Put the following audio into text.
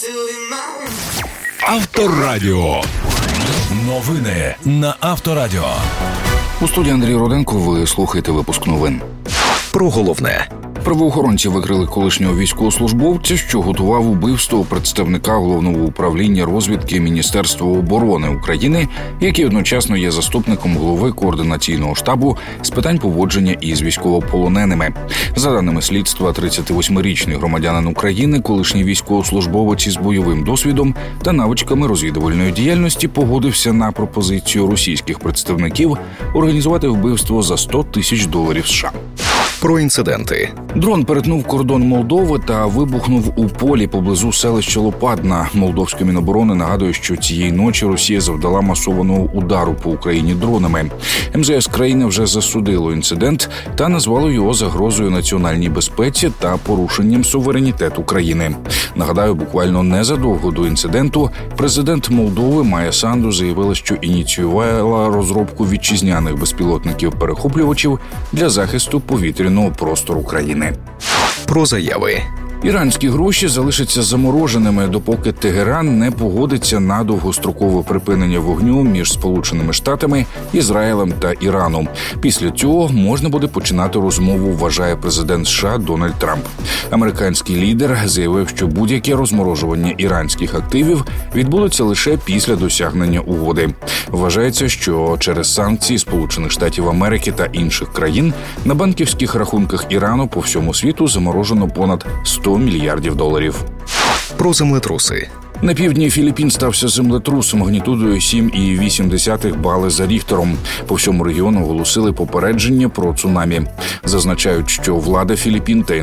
Авторадіо. Новини на Авторадіо. У студії Андрій Руденко. Ви слухаєте випуск новин. Про головне. Правоохоронці викрили колишнього військовослужбовця, що готував убивство представника Головного управління розвідки Міністерства оборони України, який одночасно є заступником голови координаційного штабу з питань поводження із військовополоненими. За даними слідства, 38-річний громадянин України, колишній військовослужбовець із бойовим досвідом та навичками розвідувальної діяльності, погодився на пропозицію російських представників організувати вбивство за $100 тисяч США. Про інциденти. Дрон перетнув кордон Молдови та вибухнув у полі поблизу селища Лопадна. Молдовське Міноборони нагадує, що цієї ночі Росія завдала масованого удару по Україні дронами. МЗС країни вже засудило інцидент та назвало його загрозою національній безпеці та порушенням суверенітету країни. Нагадаю, буквально незадовго до інциденту президент Молдови Майя Санду заявила, що ініціювала розробку вітчизняних безпілотників-перехоплювачів для захисту повітряного простору країни. Про заяви. Іранські гроші залишаться замороженими, допоки Тегеран не погодиться на довгострокове припинення вогню між Сполученими Штатами, Ізраїлем та Іраном. Після цього можна буде починати розмову, вважає президент США Дональд Трамп. Американський лідер заявив, що будь-яке розморожування іранських активів відбудеться лише після досягнення угоди. Вважається, що через санкції Сполучених Штатів Америки та інших країн на банківських рахунках Ірану по всьому світу заморожено понад $100 мільярдів. Про землетруси. На півдні Філіппін стався землетрус магнітудою 7,8 бали за Ріхтером. По всьому регіону оголосили попередження про цунамі. Зазначають, що влада Філіппін та